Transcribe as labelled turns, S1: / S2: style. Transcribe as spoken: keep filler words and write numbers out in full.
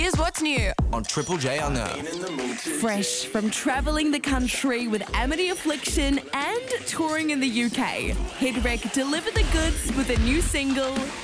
S1: Here's what's new
S2: on Triple J Unearthed.
S1: Fresh from travelling the country with Amity Affliction and touring in the U K, Hit Wreck delivered the goods with a new single,